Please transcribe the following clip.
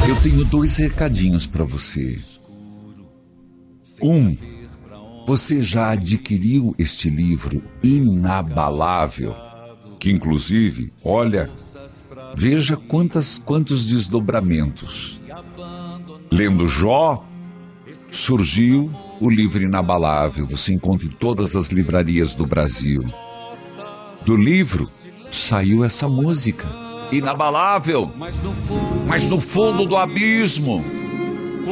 Eu tenho 2 recadinhos para você. Você já adquiriu este livro inabalável, que inclusive, olha, veja quantos desdobramentos. Lendo Jó, surgiu o livro inabalável. Você encontra em todas as livrarias do Brasil. Do livro saiu essa música, inabalável, mas no fundo do abismo.